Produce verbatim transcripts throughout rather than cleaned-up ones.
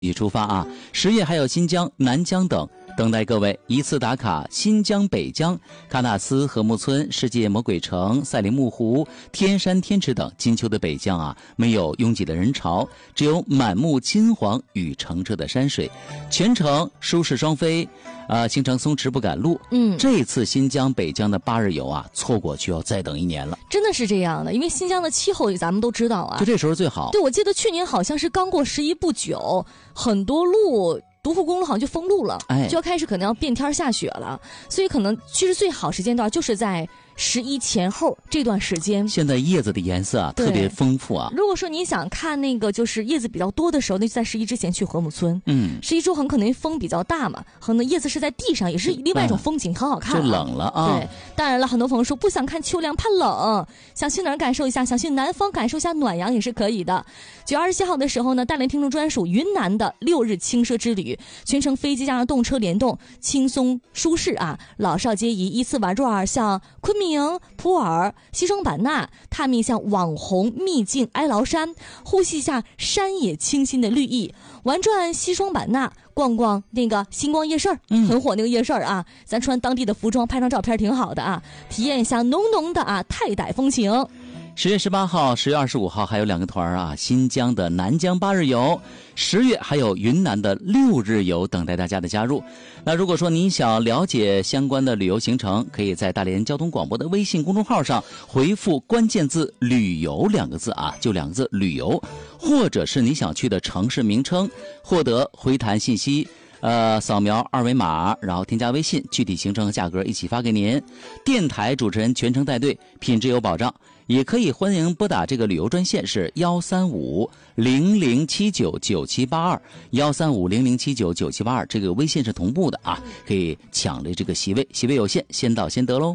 起出发啊！十月还有新疆、南疆等等待各位一次打卡新疆、北疆、喀纳斯、禾木村、世界魔鬼城、赛里木湖、天山天池等。金秋的北疆啊，没有拥挤的人潮，只有满目金黄与澄澈的山水，全程舒适双飞，啊、呃，行程松弛不赶路。 嗯， 这次新疆、北疆的八日游啊，错过就要再等一年了。 真的是这样的，因为新疆的气候咱们都知道啊， 就这时候最好。 对，我记得去年好像是刚过十一不久，很多路。独库公路好像就封路了， 哎， 就要开始可能要变天下雪了，所以可能其实最好时间段就是在十一前后这段时间。 现在叶子的颜色啊特别丰富啊。 如果说你想看那个就是叶子比较多的时候，那就在十一之前去禾木村。 嗯， 十一之后很可能风比较大嘛，可能叶子是在地上，也是另外一种风景，很好看、啊。 就冷了啊。 对，当然了，很多朋友说不想看秋凉，怕冷，想去哪儿感受一下，想去南方感受一下暖阳也是可以的。九月二十七号的时候呢，大连听众专属云南的六日轻奢之旅，全程飞机加上动车联动，轻松舒适啊，老少皆宜，依次玩转像昆明、普洱、西双版纳，探秘像网红秘境哀牢山，呼吸一下山野清新的绿意，玩转西双版纳，逛逛那个星光夜市儿、嗯，很火那个夜市儿啊，咱穿当地的服装拍张照片挺好的啊，体验一下浓浓的啊泰傣风情。 十月十八号、十月二十五号还有两个团啊，新疆的南疆八日游，十月还有云南的六日游等待大家的加入。那如果说您想了解相关的旅游行程，可以在大连交通广播的微信公众号上回复关键字旅游两个字啊，就两个字旅游，或者是你想去的城市名称，获得回弹信息。呃，扫描二维码，然后添加微信，具体行程和价格一起发给您。电台主持人全程带队，品质有保障。也可以欢迎拨打这个旅游专线是幺三五零零七九九七八二，幺三五零零七九九七八二，这个微信是同步的啊，可以抢着这个席位，席位有限，先到先得喽。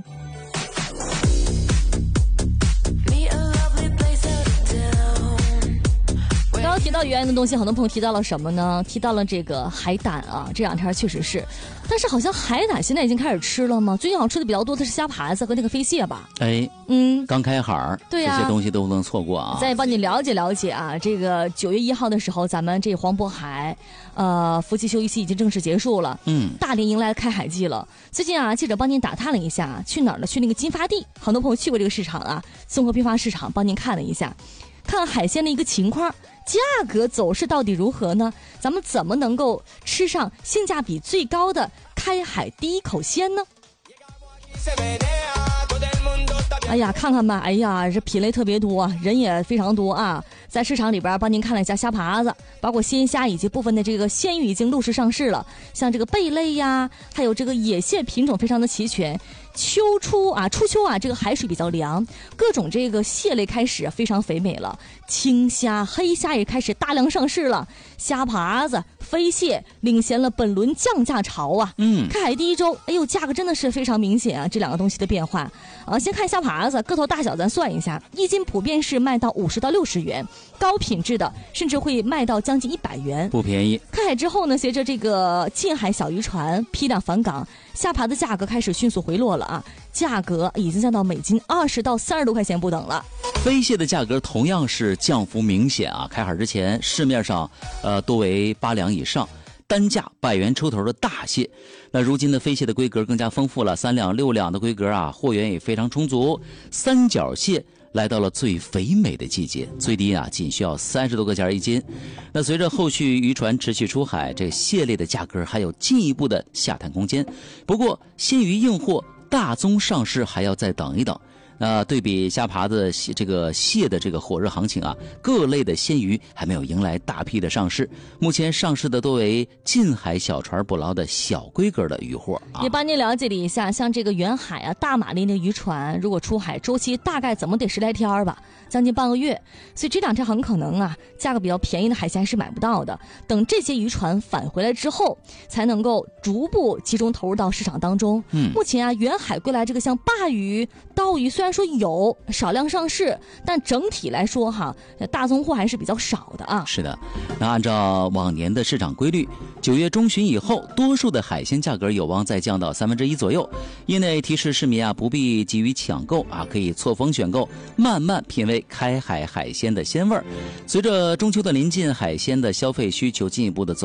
提到原来的东西，很多朋友提到了什么呢？提到了这个海胆啊，这两天确实是，但是好像海胆现在已经开始吃了吗？最近好像吃的比较多的是虾爬子和那个飞蟹吧？ 哎， 嗯， 刚开海， 对呀、啊， 这些东西都不能错过啊！ 再帮你了解了解啊，这个九月一号的时候，咱们这黄渤海，呃，伏季休渔期已经正式结束了， 嗯， 大连迎来了开海季了。最近啊，记者帮您打探了一下，去哪儿呢？去那个金发地，很多朋友去过这个市场啊，综合批发市场，帮您看了一下。看海鲜的一个情况，价格走势到底如何呢？咱们怎么能够吃上性价比最高的开海第一口鲜呢？哎呀，看看吧，哎呀，这品类特别多，人也非常多啊。在市场里边帮您看了一下虾爬子，包括鲜虾以及部分的这个鲜鱼已经陆续上市了，像这个贝类呀，还有这个野蟹品种非常的齐全。秋初啊，初秋啊，这个海水比较凉，各种这个蟹类开始非常肥美了，青虾、黑虾也开始大量上市了，虾爬子、飞蟹领衔了本轮降价潮啊。 嗯， 开海第一周，哎呦，价格真的是非常明显啊，这两个东西的变化啊。先看虾爬子，个头大小咱算一下，一斤普遍是卖到五十到六十元，高品质的甚至会卖到将近一百元， 不便宜。 开海之后呢，随着这个近海小渔船批量返港，虾爬的价格开始迅速回落了啊，价格已经降到每斤二十到三十多块钱不等了。 飞蟹的价格同样是降幅明显啊，开海之前市面上呃多为八两以上，单价百元出头的大蟹。那如今的飞蟹的规格更加丰富了，三两、六两的规格啊，货源也非常充足。三角蟹来到了最肥美的季节，最低啊仅需要三十多个钱一斤。那随着后续渔船持续出海，这蟹类的价格还有进一步的下探空间。不过鲜鱼硬货大宗上市还要再等一等。那对比虾爬子这个蟹的这个火热行情啊，各类的鲜鱼还没有迎来大批的上市，目前上市的多为近海小船捕捞的小规格的渔货啊。 也帮您了解了一下，像这个远海啊、大马力的渔船，如果出海周期大概怎么得十来天吧，将近半个月，所以这两天很可能啊，价格比较便宜的海鲜是买不到的。等这些渔船返回来之后，才能够逐步集中投入到市场当中。 嗯， 目前啊，远海归来这个像鲅鱼、刀鱼虽然然说有少量上市，但整体来说哈，大宗货还是比较少的啊。 是的，那按照往年的市场规律，九月中旬以后，多数的海鲜价格有望再降到三分之一左右。业内提示市民啊，不必急于抢购啊，可以错峰选购，慢慢品味开海海鲜的鲜味儿。随着中秋的临近，海鲜的消费需求进一步的走